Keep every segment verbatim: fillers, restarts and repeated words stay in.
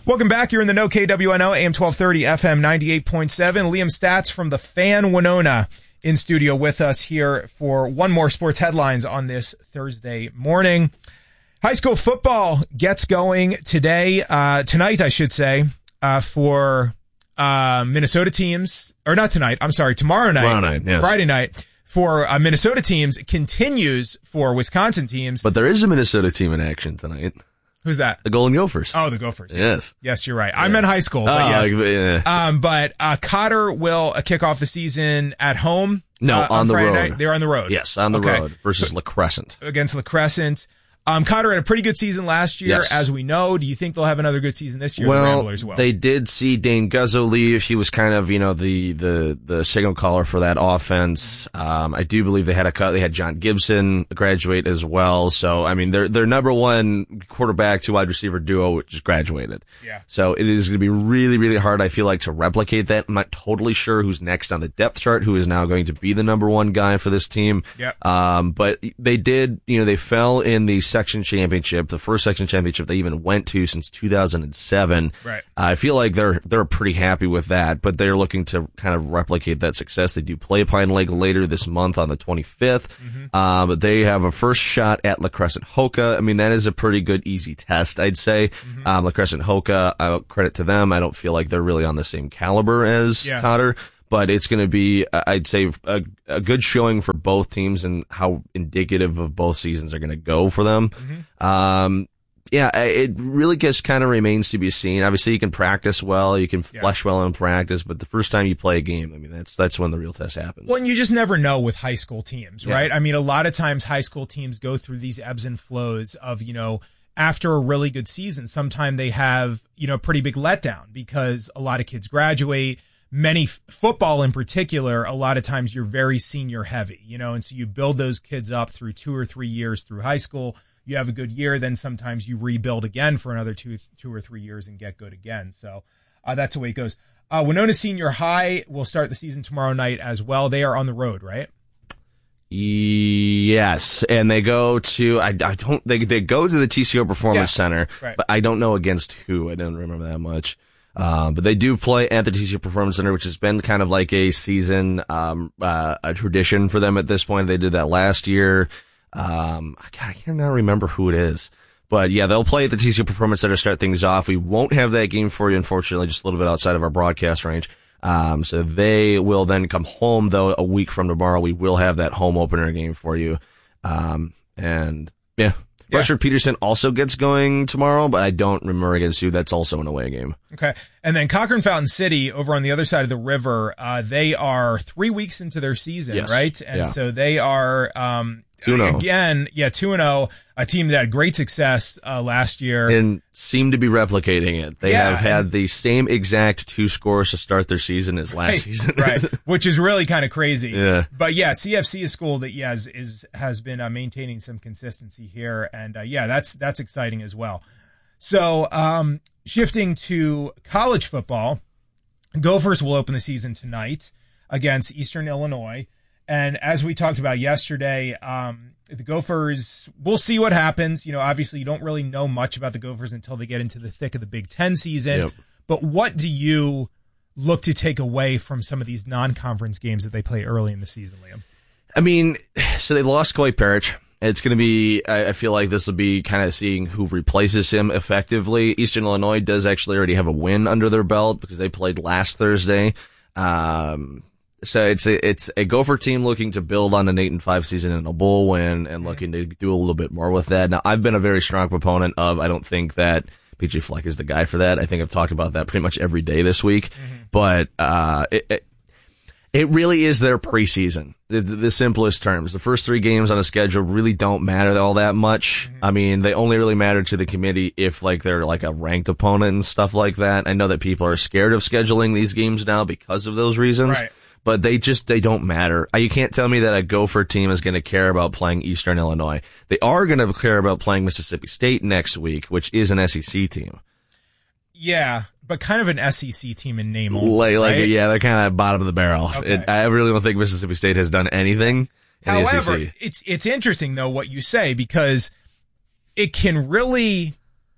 Welcome back. You're in the No K W N O, A M twelve thirty, F M ninety-eight point seven. Liam Stats from the Fan Winona in studio with us here for one more sports headlines on this Thursday morning. High school football gets going today, uh, tonight, I should say, uh, for uh, Minnesota teams, or not tonight, I'm sorry, tomorrow night, tomorrow night yes. Friday night. For uh, Minnesota teams, continues for Wisconsin teams. But there is a Minnesota team in action tonight. Who's that? The Golden Gophers. Oh, the Gophers. Yes. Yes, yes you're right. Yeah. I meant high school, but oh, yes. Yeah. Um, but uh, Cotter will uh, kick off the season at home. No, uh, on, on the Friday road. Night. They're on the road. Yes, on the okay. road versus so, La Crescent. Against La Crescent. Um, Cotter had a pretty good season last year, yes. as we know. Do you think they'll have another good season this year? Well, the Ramblers will? They did see Dane Guzzo leave. He was kind of, you know, the the the signal caller for that offense. Um, I do believe they had a cut. They had John Gibson graduate as well. So I mean, their their number one quarterback to wide receiver duo just graduated. Yeah. So it is going to be really really hard, I feel like, to replicate that. I'm not totally sure who's next on the depth chart, who is now going to be the number one guy for this team. Yeah. Um, but they did, you know, they fell in the section championship. The first section championship they even went to since two thousand seven. Right. Uh, I feel like they're they're pretty happy with that, but they're looking to kind of replicate that success. They do play Pine Lake later this month on the twenty-fifth. Mm-hmm. Uh, but they have a first shot at La Crescent Hoka. I mean, that is a pretty good, easy test, I'd say. Mm-hmm. Um, La Crescent Hoka, uh, credit to them. I don't feel like they're really on the same caliber as yeah. Cotter. But it's going to be, I'd say, a, a good showing for both teams and how indicative of both seasons are going to go for them. Mm-hmm. Um, yeah, it really just kind of remains to be seen. Obviously, you can practice well, you can flesh yeah. well in practice, but the first time you play a game, I mean, that's that's when the real test happens. Well, and you just never know with high school teams, yeah. right? I mean, a lot of times high school teams go through these ebbs and flows of, you know, after a really good season, sometimes they have, you know, a pretty big letdown because a lot of kids graduate. Many f- football in particular, a lot of times you're very senior heavy, you know, and so you build those kids up through two or three years through high school. You have a good year, then sometimes you rebuild again for another two, two or three years and get good again. So uh, that's the way it goes. Uh, Winona Senior High will start the season tomorrow night as well. They are on the road, right? Yes, and they go to I, I don't they they go to the T C O Performance yeah. Center, right. but I don't know against who. I don't remember that much. Um, but they do play at the T C O Performance Center, which has been kind of like a season, um, uh, a tradition for them at this point. They did that last year. Um, I cannot remember who it is, but yeah, they'll play at the T C O Performance Center to start things off. We won't have that game for you, unfortunately, just a little bit outside of our broadcast range. Um, so they will then come home though a week from tomorrow. We will have that home opener game for you. Um, and yeah. Yeah. Rushford Peterson also gets going tomorrow, but I don't remember against who. That's also an away game. Okay. And then Cochran Fountain City over on the other side of the river, uh, they are three weeks into their season, yes. right? And yeah. so they are, um, two and oh. again, yeah, two and oh, a team that had great success, uh, last year. And seem to be replicating it. They yeah, have had and, the same exact two scores to start their season as last right, season. Right. Which is really kind of crazy. Yeah. But yeah, C F C is a school that, yeah, is, is has been uh, maintaining some consistency here. And, uh, yeah, that's, that's exciting as well. So, um, shifting to college football, Gophers will open the season tonight against Eastern Illinois. And as we talked about yesterday, um, the Gophers, we'll see what happens. You know, obviously you don't really know much about the Gophers until they get into the thick of the Big Ten season. Yep. But what do you look to take away from some of these non-conference games that they play early in the season, Liam? I mean, so they lost Kawhi Parrish. It's going to be, I feel like this will be kind of seeing who replaces him effectively. Eastern Illinois does actually already have a win under their belt because they played last Thursday. Um, So it's a, it's a Gopher team looking to build on an eight and five season and a bowl win and looking to do a little bit more with that. Now, I've been a very strong proponent of, I don't think that P J Fleck is the guy for that. I think I've talked about that pretty much every day this week, mm-hmm. but, uh, it, it, it really is their preseason. The, the simplest terms. The first three games on the schedule really don't matter all that much. Mm-hmm. I mean, they only really matter to the committee if like they're like a ranked opponent and stuff like that. I know that people are scared of scheduling these games now because of those reasons. Right. But they just, they don't matter. You can't tell me that a Gopher team is going to care about playing Eastern Illinois. They are going to care about playing Mississippi State next week, which is an S E C team. Yeah, but kind of an S E C team in name only, like, like right? Yeah, they're kind of bottom of the barrel. Okay. It, I really don't think Mississippi State has done anything in However, the S E C. it's, it's interesting, though, what you say, because it can really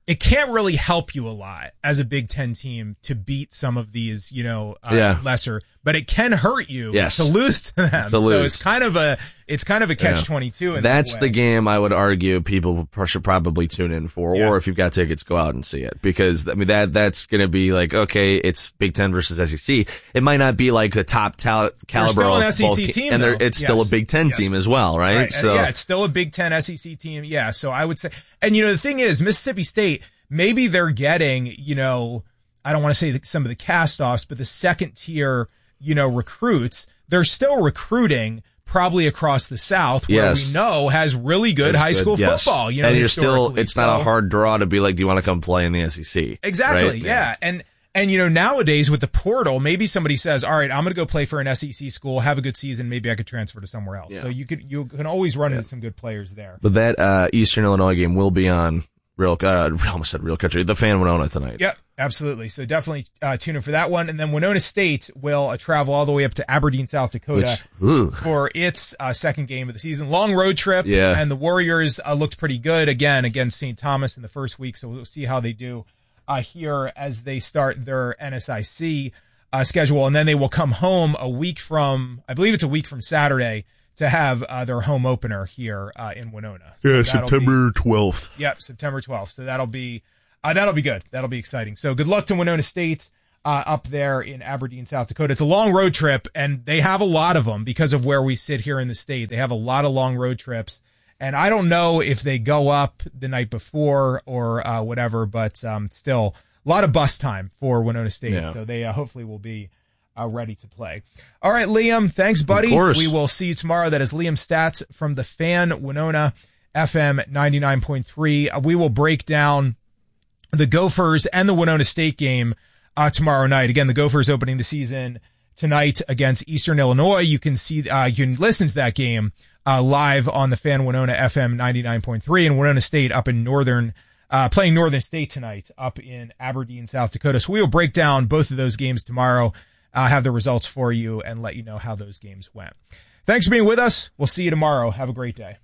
it can't really help you a lot as a Big Ten team to beat some of these, you know, uh, yeah. lesser, but it can hurt you yes. to lose to them. To lose. So it's kind of a, it's kind of a catch twenty-two. Yeah. That's the game I would argue people should probably tune in for, yeah. or if you've got tickets, go out and see it, because I mean that that's going to be like, okay, it's Big Ten versus S E C. It might not be like the top tal- caliber still an of S E C both, team, and though. it's yes. still a Big Ten yes. team as well, right? right. So yeah, it's still a Big Ten S E C team. Yeah, so I would say, and you know, the thing is, Mississippi State, maybe they're getting, you know, I don't want to say the, some of the cast-offs, but the second tier, you know, recruits, they're still recruiting probably across the South, where yes. we know has really good That's high school good. Yes. football. You know, and you're still, it's so. not a hard draw to be like, do you want to come play in the S E C? Exactly. Right? Yeah. yeah. And, and, you know, nowadays with the portal, maybe somebody says, all right, I'm going to go play for an S E C school, have a good season. Maybe I could transfer to somewhere else. Yeah. So you could, you can always run yeah. into some good players there. But that, uh, Eastern Illinois game will be on Real, uh, I almost said Real Country, the Fan Winona tonight. Yep, absolutely. So definitely uh, tune in for that one. And then Winona State will uh, travel all the way up to Aberdeen, South Dakota Which, for its uh, second game of the season. Long road trip. Yeah. And the Warriors uh, looked pretty good again against Saint Thomas in the first week. So we'll see how they do uh, here as they start their N S I C uh, schedule. And then they will come home a week from, I believe it's a week from Saturday, to have uh, their home opener here uh, in Winona. So yeah, September twelfth. Yep, September twelfth. So that'll be uh, that'll be good. That'll be exciting. So good luck to Winona State uh, up there in Aberdeen, South Dakota. It's a long road trip, and they have a lot of them because of where we sit here in the state. They have a lot of long road trips, and I don't know if they go up the night before or uh, whatever, but um, still a lot of bus time for Winona State. Yeah. So they uh, hopefully will be Uh, ready to play. All right, Liam, thanks, buddy. Of course. We will see you tomorrow. That is Liam Stats from the Fan Winona F M ninety-nine point three. Uh, we will break down the Gophers and the Winona State game uh, tomorrow night. Again, the Gophers opening the season tonight against Eastern Illinois. You can see, uh, you can listen to that game uh, live on the Fan Winona F M ninety-nine point three, and Winona State up in Northern, uh, playing Northern State tonight up in Aberdeen, South Dakota. So we will break down both of those games tomorrow. Uh, have the results for you and let you know how those games went. Thanks for being with us. We'll see you tomorrow. Have a great day.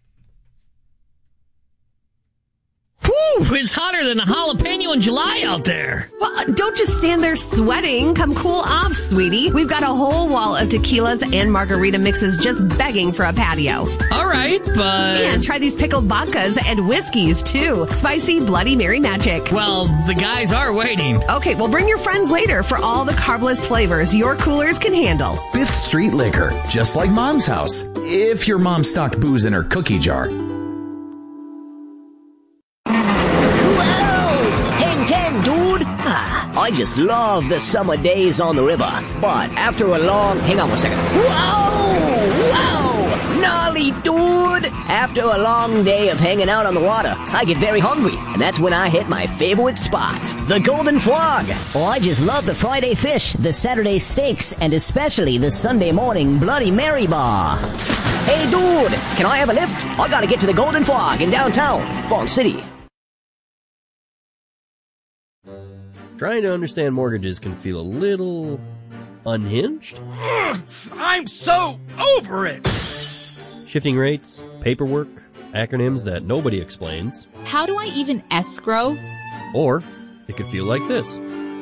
Whew, it's hotter than a jalapeno in July out there. Well, don't just stand there sweating. Come cool off, sweetie. We've got a whole wall of tequilas and margarita mixes just begging for a patio. All right, but... And try these pickled vodkas and whiskeys, too. Spicy Bloody Mary magic. Well, the guys are waiting. Okay, well, bring your friends later for all the carbless flavors your coolers can handle. Fifth Street Liquor, just like Mom's house. If your mom stocked booze in her cookie jar. I just love the summer days on the river. But after a long... Hang on one second. Whoa! Whoa! Gnarly, dude! After a long day of hanging out on the water, I get very hungry. And that's when I hit my favorite spot, the Golden Frog. Oh, I just love the Friday fish, the Saturday steaks, and especially the Sunday morning Bloody Mary bar. Hey, dude! Can I have a lift? I gotta get to the Golden Frog in downtown, Farm City. Trying to understand mortgages can feel a little unhinged. I'm so over it! Shifting rates, paperwork, acronyms that nobody explains. How do I even escrow? Or it could feel like this.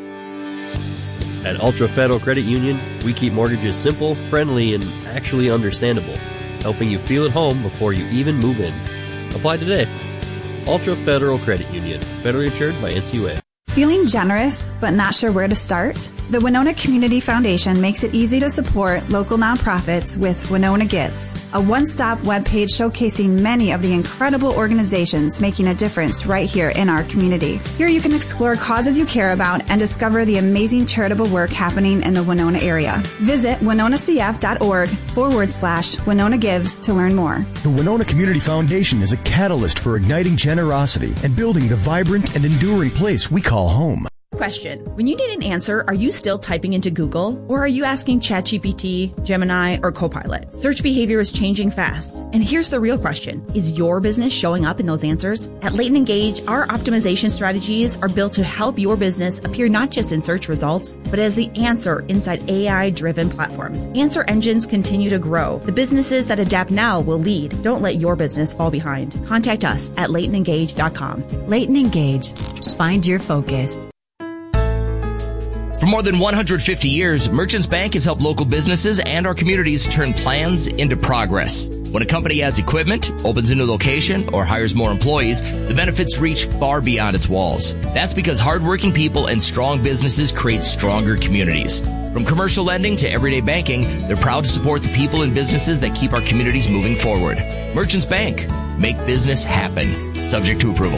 At Ultra Federal Credit Union, we keep mortgages simple, friendly, and actually understandable, helping you feel at home before you even move in. Apply today. Ultra Federal Credit Union, federally insured by N C U A. Feeling generous but not sure where to start? The Winona Community Foundation makes it easy to support local nonprofits with Winona Gives, a one-stop webpage showcasing many of the incredible organizations making a difference right here in our community. Here you can explore causes you care about and discover the amazing charitable work happening in the Winona area. Visit winonacf.org forward slash Winona Gives to learn more. The Winona Community Foundation is a catalyst for igniting generosity and building the vibrant and enduring place we call home. Question. When you need an answer, are you still typing into Google? Or are you asking ChatGPT, Gemini, or Copilot? Search behavior is changing fast. And here's the real question. Is your business showing up in those answers? At Leighton Engage, our optimization strategies are built to help your business appear not just in search results, but as the answer inside A I-driven platforms. Answer engines continue to grow. The businesses that adapt now will lead. Don't let your business fall behind. Contact us at leighton engage dot com. Leighton Engage. Find your focus. For more than one hundred fifty years, Merchants Bank has helped local businesses and our communities turn plans into progress. When a company adds equipment, opens a new location, or hires more employees, the benefits reach far beyond its walls. That's because hardworking people and strong businesses create stronger communities. From commercial lending to everyday banking, they're proud to support the people and businesses that keep our communities moving forward. Merchants Bank. Make business happen. Subject to approval.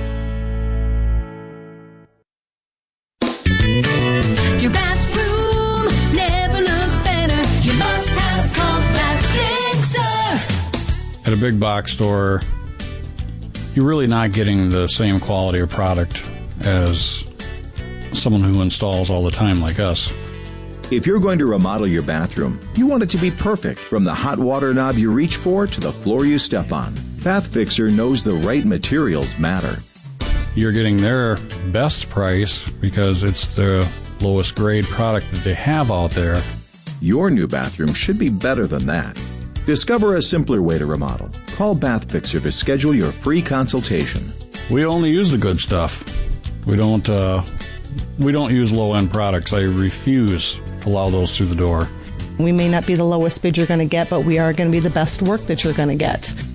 Your bathroom never looked better. You must have Compact Fixer. At a big box store, you're really not getting the same quality of product as someone who installs all the time like us. If you're going to remodel your bathroom, you want it to be perfect, from the hot water knob you reach for to the floor you step on. Bath Fixer knows the right materials matter. You're getting their best price because it's the lowest grade product that they have out there. Your new bathroom should be better than that. Discover a simpler way to remodel. Call Bath Fixer to schedule your free consultation. We only use the good stuff. We don't, uh, we don't use low-end products. I refuse to allow those through the door. We may not be the lowest bid you're going to get, but we are going to be the best work that you're going to get.